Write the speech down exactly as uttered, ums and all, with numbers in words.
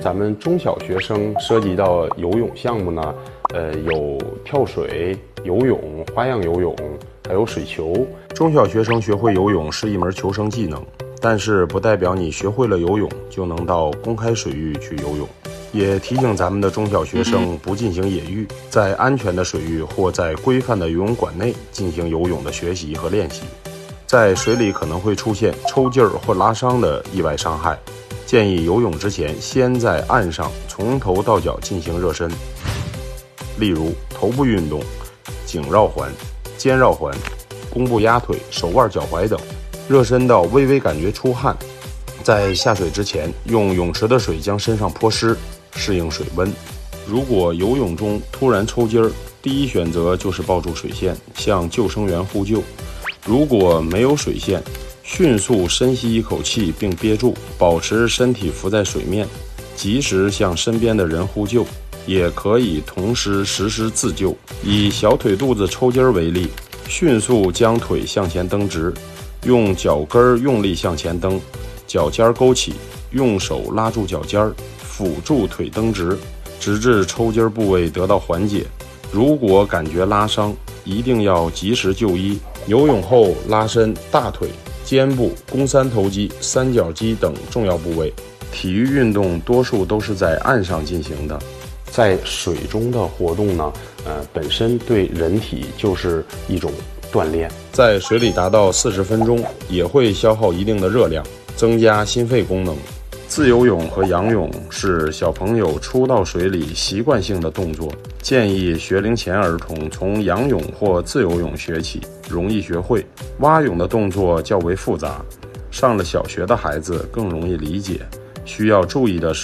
咱们中小学生涉及到游泳项目呢，呃，有跳水、游泳、花样游泳，还有水球。 中小学生学会游泳是一门求生技能，但是不代表你学会了游泳就能到公开水域去游泳。也提醒咱们的中小学生不进行野浴，在安全的水域或在规范的游泳馆内进行游泳的学习和练习。在水里可能会出现抽筋儿或拉伤的意外伤害，建议游泳之前先在岸上从头到脚进行热身，例如头部运动、颈绕环、肩绕环、弓步压腿、手腕脚踝等，热身到微微感觉出汗。在下水之前，用泳池的水将身上泼湿，适应水温。如果游泳中突然抽筋儿，第一选择就是抱住水线，向救生员呼救。如果没有水线，迅速深吸一口气并憋住，保持身体浮在水面，及时向身边的人呼救。也可以同时实施自救。以小腿肚子抽筋为例，迅速将腿向前蹬直，用脚跟用力向前蹬，脚尖勾起，用手拉住脚尖，辅助腿蹬直，直至抽筋部位得到缓解。如果感觉拉伤，一定要及时就医。游泳后拉伸大腿、肩部、肱三头肌、三角肌等重要部位。体育运动多数都是在岸上进行的， 在水中的活动呢，呃，本身对人体就是一种锻炼。 在水里达到四十分钟，也会消耗一定的热量，增加心肺功能。自由泳和仰泳是小朋友初到水里习惯性的动作，建议学龄前儿童从仰泳或自由泳学起，容易学会。蛙泳的动作较为复杂，上了小学的孩子更容易理解。需要注意的是